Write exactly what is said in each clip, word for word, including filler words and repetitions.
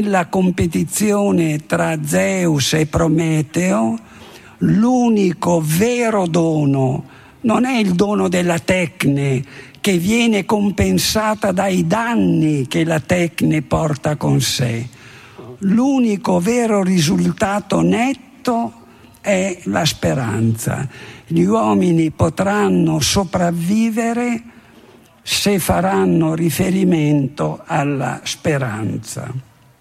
Nella competizione tra Zeus e Prometeo, l'unico vero dono non è il dono della tecne, che viene compensata dai danni che la tecne porta con sé. L'unico vero risultato netto è la speranza. Gli uomini potranno sopravvivere se faranno riferimento alla speranza.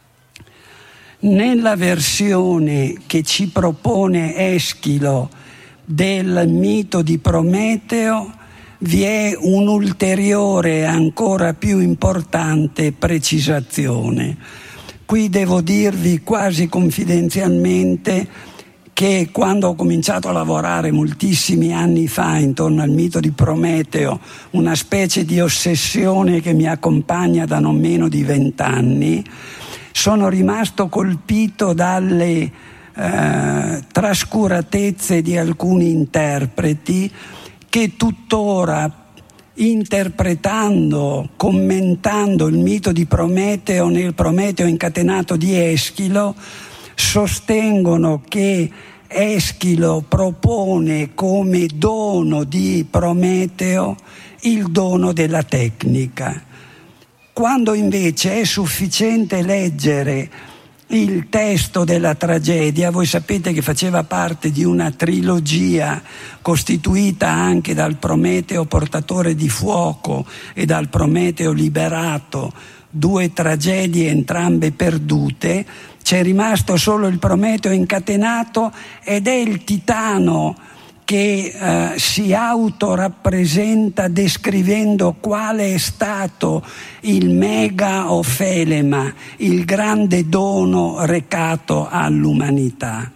Nella versione che ci propone Eschilo del mito di Prometeo vi è un'ulteriore, ancora più importante precisazione. Qui devo dirvi quasi confidenzialmente che quando ho cominciato a lavorare moltissimi anni fa intorno al mito di Prometeo, una specie di ossessione che mi accompagna da non meno di vent'anni, sono rimasto colpito dalle eh, trascuratezze di alcuni interpreti che tuttora, interpretando, commentando il mito di Prometeo nel Prometeo incatenato di Eschilo, sostengono che Eschilo propone come dono di Prometeo il dono della tecnica, quando invece è sufficiente leggere il testo della tragedia. Voi sapete che faceva parte di una trilogia costituita anche dal Prometeo portatore di fuoco e dal Prometeo liberato, due tragedie entrambe perdute. C'è rimasto solo il Prometeo incatenato ed è il Titano che eh, si autorappresenta descrivendo quale è stato il mega ofelema, il grande dono recato all'umanità.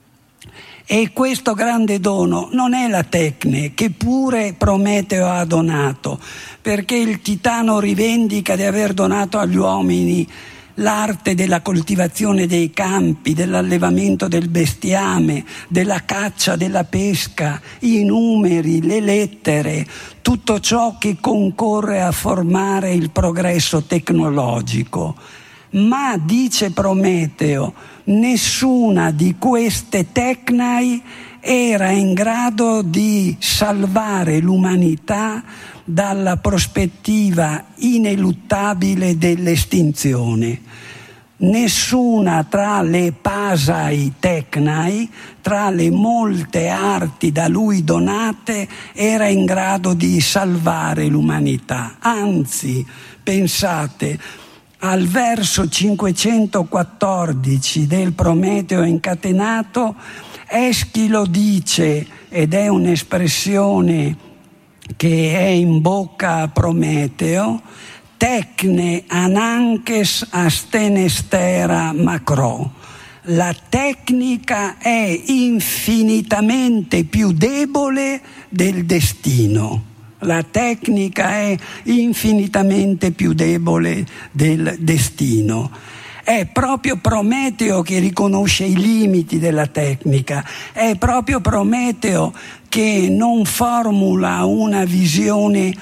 E questo grande dono non è la tecne, che pure Prometeo ha donato, perché il Titano rivendica di aver donato agli uomini l'arte della coltivazione dei campi, dell'allevamento del bestiame, della caccia, della pesca, i numeri, le lettere, tutto ciò che concorre a formare il progresso tecnologico. Ma, dice Prometeo, nessuna di queste tecnai era in grado di salvare l'umanità dalla prospettiva ineluttabile dell'estinzione. Nessuna tra le pasai tecnai, tra le molte arti da lui donate, era in grado di salvare l'umanità. Anzi, pensate, al verso cinquecentoquattordici del Prometeo incatenato, Eschilo dice, ed è un'espressione che è in bocca a Prometeo, tecne ananches astenestera macro. La tecnica è infinitamente più debole del destino. La tecnica è infinitamente più debole del destino. È proprio Prometeo che riconosce i limiti della tecnica, è proprio Prometeo che non formula una visione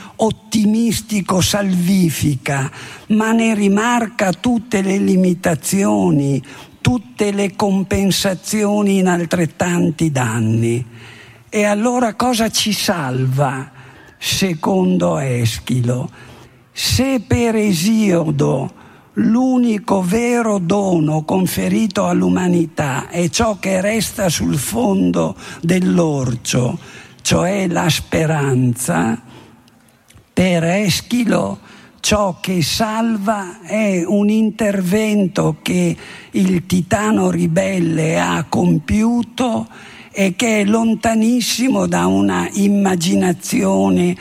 ottimistico-salvifica, ma ne rimarca tutte le limitazioni, tutte le compensazioni in altrettanti danni. E allora cosa ci salva, secondo Eschilo? Se per Esiodo l'unico vero dono conferito all'umanità è ciò che resta sul fondo dell'orcio, cioè la speranza, per Eschilo ciò che salva è un intervento che il Titano ribelle ha compiuto e che è lontanissimo da una immaginazione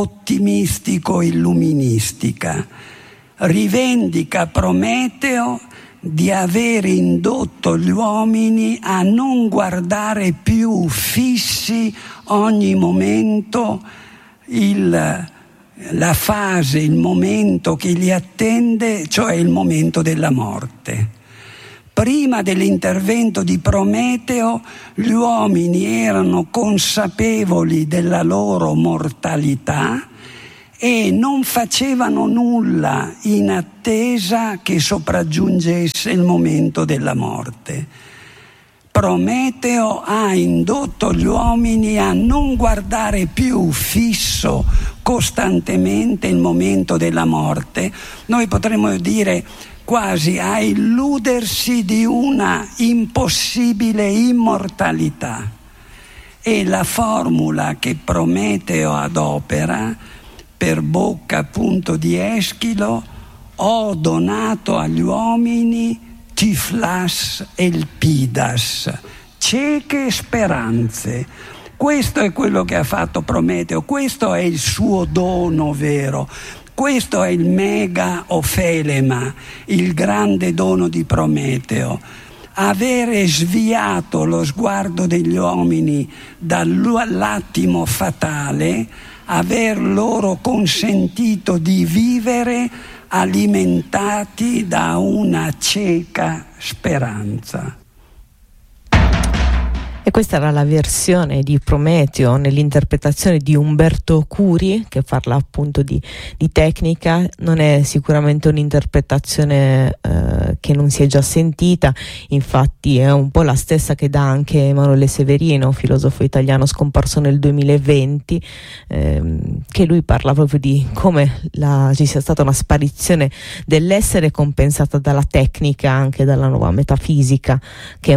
ottimistico-illuministica. Rivendica Prometeo di aver indotto gli uomini a non guardare più fissi ogni momento il, la fase, il momento che li attende, cioè il momento della morte. Prima dell'intervento di Prometeo, gli uomini erano consapevoli della loro mortalità e non facevano nulla in attesa che sopraggiungesse il momento della morte. Prometeo ha indotto gli uomini a non guardare più fisso costantemente il momento della morte, noi potremmo dire quasi a illudersi di una impossibile immortalità. E la formula che Prometeo adopera per bocca appunto di Eschilo: ho donato agli uomini tiflas elpidas, cieche speranze. Questo è quello che ha fatto Prometeo, questo è il suo dono vero, questo è il mega ofelema, il grande dono di Prometeo. Avere sviato lo sguardo degli uomini dall'attimo fatale, aver loro consentito di vivere alimentati da una cieca speranza. E questa era la versione di Prometeo nell'interpretazione di Umberto Curi, che parla appunto di, di tecnica. Non è sicuramente un'interpretazione eh, che non si è già sentita, infatti è un po' la stessa che dà anche Emanuele Severino, filosofo italiano scomparso nel duemilaventi, ehm, che lui parla proprio di come la, ci sia stata una sparizione dell'essere compensata dalla tecnica, anche dalla nuova metafisica, che è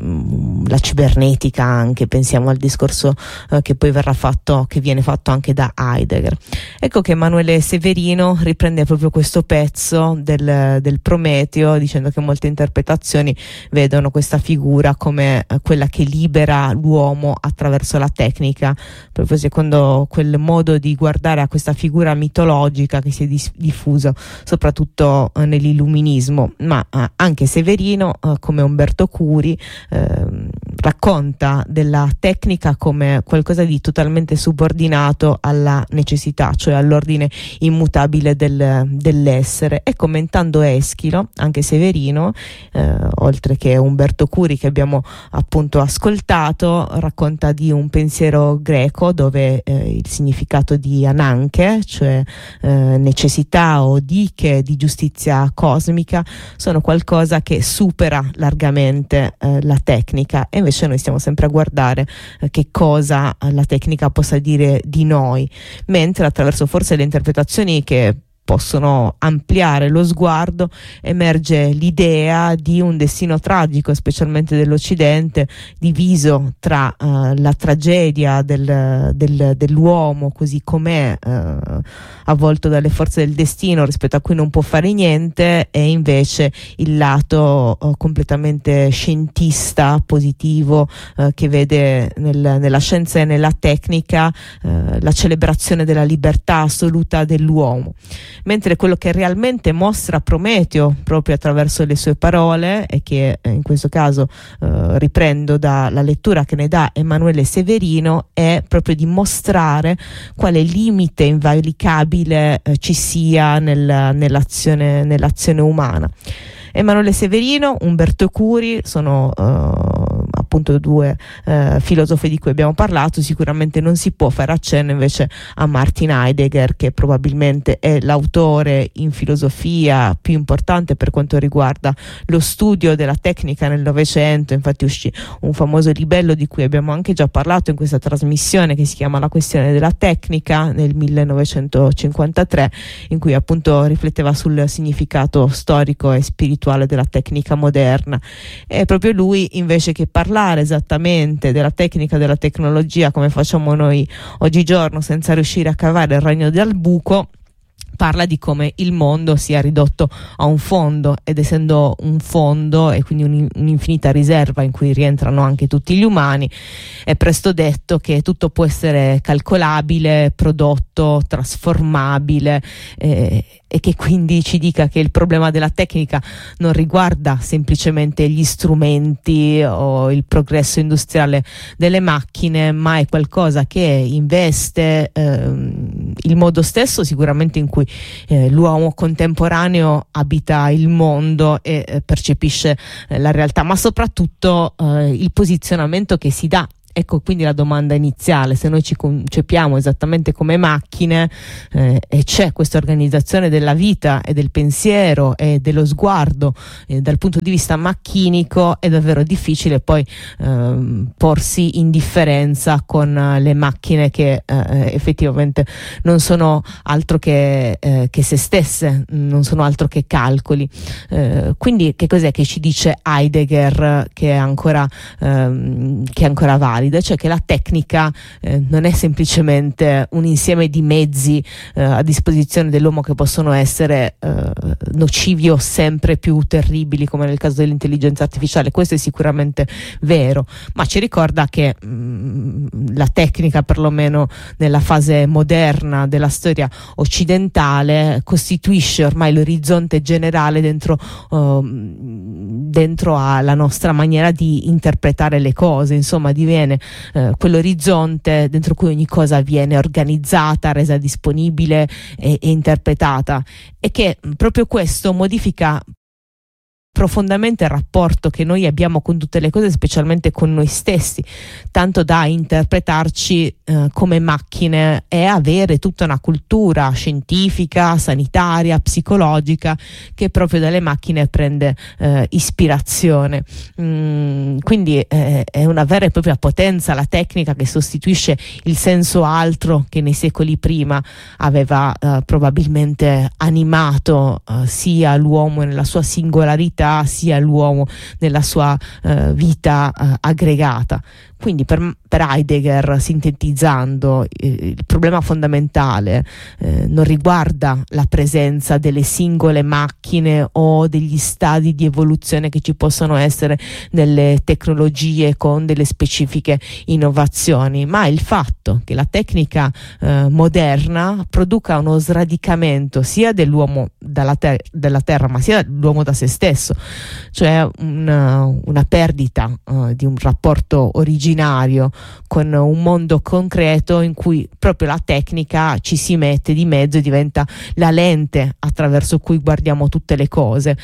mm, la cibernetica. Anche pensiamo al discorso eh, che poi verrà fatto, che viene fatto anche da Heidegger. Ecco che Emanuele Severino riprende proprio questo pezzo del, del Prometeo, dicendo che molte interpretazioni vedono questa figura come eh, quella che libera l'uomo attraverso la tecnica, proprio secondo quel modo di guardare a questa figura mitologica che si è dis- diffuso soprattutto eh, nell'illuminismo. Ma eh, anche Severino, eh, come Umberto Curi, eh, racconta della tecnica come qualcosa di totalmente subordinato alla necessità, cioè all'ordine immutabile del, dell'essere. E commentando Eschilo, anche Severino, eh, oltre che Umberto Curi che abbiamo appunto ascoltato, racconta di un pensiero greco dove eh, il significato di ananche, cioè eh, necessità o diche di giustizia cosmica, sono qualcosa che supera largamente eh, la tecnica, e invece noi stiamo sempre a guardare eh, che cosa eh, la tecnica possa dire di noi, mentre attraverso forse le interpretazioni che possono ampliare lo sguardo emerge l'idea di un destino tragico, specialmente dell'Occidente, diviso tra uh, la tragedia del, del, dell'uomo così com'è, uh, avvolto dalle forze del destino, rispetto a cui non può fare niente, e invece il lato uh, completamente scientista, positivo, uh, che vede nel, nella scienza e nella tecnica uh, la celebrazione della libertà assoluta dell'uomo. Mentre quello che realmente mostra Prometeo proprio attraverso le sue parole, e che in questo caso eh, riprendo dalla lettura che ne dà Emanuele Severino, è proprio di mostrare quale limite invalicabile eh, ci sia nel, nell'azione, nell'azione umana. Emanuele Severino, Umberto Curi sono uh, appunto due uh, filosofi di cui abbiamo parlato. Sicuramente non si può fare accenno invece a Martin Heidegger, che probabilmente è l'autore in filosofia più importante per quanto riguarda lo studio della tecnica nel Novecento. Infatti uscì un famoso libello di cui abbiamo anche già parlato in questa trasmissione, che si chiama La questione della tecnica, nel millenovecentocinquantatré, in cui appunto rifletteva sul significato storico e spirituale della tecnica moderna. E proprio lui, invece che parlare esattamente della tecnica, della tecnologia come facciamo noi oggigiorno senza riuscire a cavare il ragno dal buco, parla di come il mondo sia ridotto a un fondo, ed essendo un fondo e quindi un, un'infinita riserva in cui rientrano anche tutti gli umani, è presto detto che tutto può essere calcolabile, prodotto, trasformabile, eh, e che quindi ci dica che il problema della tecnica non riguarda semplicemente gli strumenti o il progresso industriale delle macchine, ma è qualcosa che investe ehm, il modo stesso sicuramente in cui eh, l'uomo contemporaneo abita il mondo e eh, percepisce eh, la realtà, ma soprattutto eh, il posizionamento che si dà Ecco quindi la domanda iniziale: se noi ci concepiamo esattamente come macchine eh, e c'è questa organizzazione della vita e del pensiero e dello sguardo eh, dal punto di vista macchinico, è davvero difficile poi eh, porsi in differenza con eh, le macchine che eh, effettivamente non sono altro che, eh, che se stesse, non sono altro che calcoli. Eh, quindi che cos'è che ci dice Heidegger che è ancora, ehm, che è ancora valido? Cioè che la tecnica eh, non è semplicemente un insieme di mezzi eh, a disposizione dell'uomo che possono essere eh, nocivi o sempre più terribili, come nel caso dell'intelligenza artificiale. Questo è sicuramente vero, ma ci ricorda che mh, la tecnica, perlomeno nella fase moderna della storia occidentale, costituisce ormai l'orizzonte generale dentro, uh, dentro alla nostra maniera di interpretare le cose. Insomma, diviene Eh, quell'orizzonte dentro cui ogni cosa viene organizzata, resa disponibile e, e interpretata, e che proprio questo modifica profondamente il rapporto che noi abbiamo con tutte le cose, specialmente con noi stessi, tanto da interpretarci eh, come macchine e avere tutta una cultura scientifica, sanitaria, psicologica che proprio dalle macchine prende eh, ispirazione. Mm, quindi eh, è una vera e propria potenza la tecnica, che sostituisce il senso altro che nei secoli prima aveva eh, probabilmente animato eh, sia l'uomo nella sua singolarità sia l'uomo nella sua uh, vita uh, aggregata. Quindi per, per Heidegger, sintetizzando, eh, il problema fondamentale eh, non riguarda la presenza delle singole macchine o degli stadi di evoluzione che ci possono essere nelle tecnologie con delle specifiche innovazioni, ma il fatto che la tecnica eh, moderna produca uno sradicamento sia dell'uomo dalla ter- della terra, ma sia dell'uomo da se stesso, cioè una, una perdita uh, di un rapporto originario con un mondo concreto in cui proprio la tecnica ci si mette di mezzo e diventa la lente attraverso cui guardiamo tutte le cose,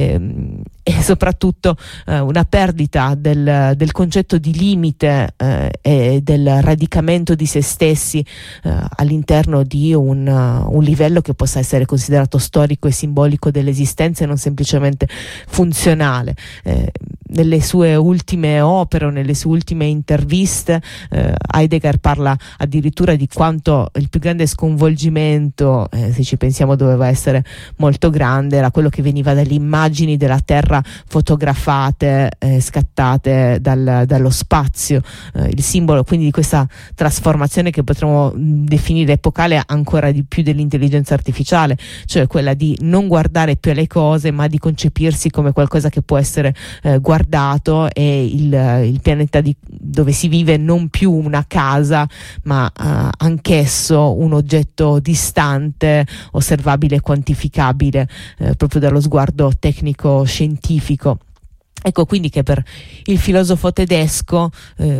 e, e soprattutto eh, una perdita del, del concetto di limite eh, e del radicamento di se stessi eh, all'interno di un, uh, un livello che possa essere considerato storico e simbolico dell'esistenza e non semplicemente funzionale. Eh, nelle sue ultime opere o nelle sue ultime interviste eh, Heidegger parla addirittura di quanto il più grande sconvolgimento, eh, se ci pensiamo doveva essere molto grande, era quello che veniva dalle immagini della Terra fotografate, eh, scattate dal, dallo spazio, eh, il simbolo quindi di questa trasformazione che potremmo definire epocale ancora di più dell'intelligenza artificiale, cioè quella di non guardare più alle cose ma di concepirsi come qualcosa che può essere eh, guardato, e il, il pianeta di, dove si vive non più una casa ma uh, anch'esso un oggetto distante, osservabile e quantificabile eh, proprio dallo sguardo tecnico-scientifico. Ecco quindi che per il filosofo tedesco eh,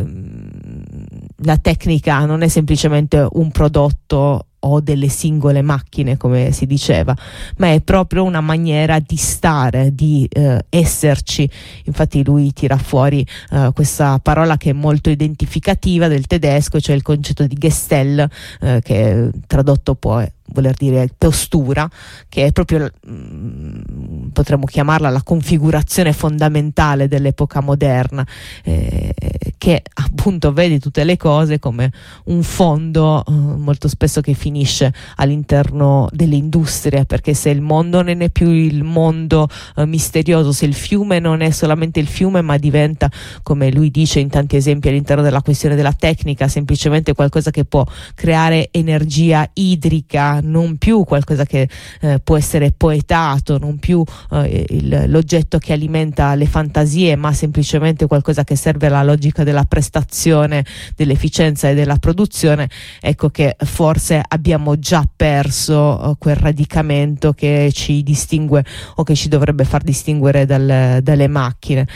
la tecnica non è semplicemente un prodotto o delle singole macchine, come si diceva, ma è proprio una maniera di stare, di eh, esserci. Infatti lui tira fuori eh, questa parola che è molto identificativa del tedesco, cioè il concetto di Gestell, eh, che tradotto può voler dire postura, che è proprio mh, potremmo chiamarla la configurazione fondamentale dell'epoca moderna, eh, che appunto vede tutte le cose come un fondo eh, molto spesso che finisce all'interno delle industrie, perché se il mondo non è più il mondo eh, misterioso, se il fiume non è solamente il fiume ma diventa, come lui dice in tanti esempi all'interno della questione della tecnica, semplicemente qualcosa che può creare energia idrica, non più qualcosa che eh, può essere poetato, non più eh, il, l'oggetto che alimenta le fantasie, ma semplicemente qualcosa che serve alla logica della prestazione, dell'efficienza e della produzione. Ecco che forse abbiamo già perso eh, quel radicamento che ci distingue o che ci dovrebbe far distinguere dal, dalle macchine.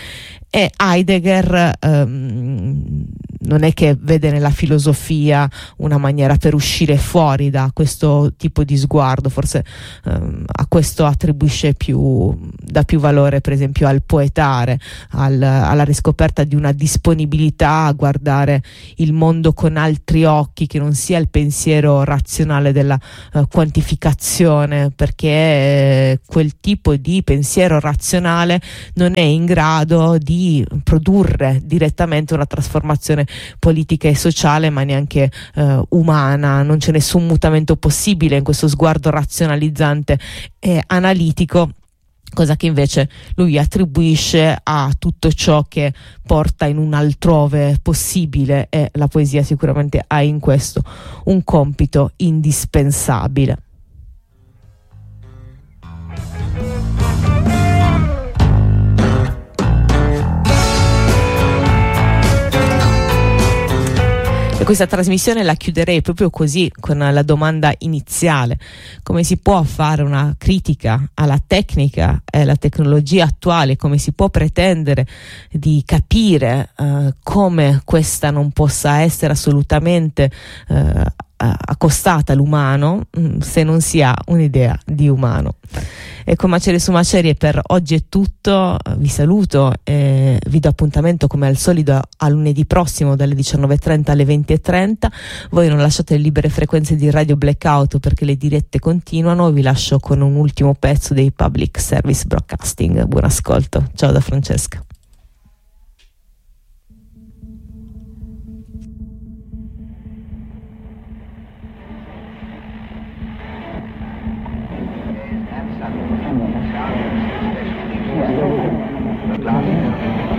e Heidegger ehm, non è che vede nella filosofia una maniera per uscire fuori da questo tipo di sguardo, forse ehm, a questo attribuisce più, dà più valore per esempio al poetare, al, alla riscoperta di una disponibilità a guardare il mondo con altri occhi, che non sia il pensiero razionale della eh, quantificazione, perché eh, quel tipo di pensiero razionale non è in grado di produrre direttamente una trasformazione politica e sociale, ma neanche eh, umana. Non c'è nessun mutamento possibile in questo sguardo razionalizzante e analitico, cosa che invece lui attribuisce a tutto ciò che porta in un altrove possibile, e la poesia sicuramente ha in questo un compito indispensabile. E questa trasmissione la chiuderei proprio così, con la domanda iniziale: come si può fare una critica alla tecnica e alla tecnologia attuale? Come si può pretendere di capire eh, come questa non possa essere assolutamente eh, accostata all'umano mh, se non si ha un'idea di umano? E con Macerie su Macerie per oggi è tutto. Vi saluto e vi do appuntamento come al solito a lunedì prossimo dalle diciannove e trenta alle venti e trenta. Voi non lasciate le libere frequenze di Radio Blackout perché le dirette continuano. Vi lascio con un ultimo pezzo dei Public Service Broadcasting. Buon ascolto, ciao da Francesca. Absolutely.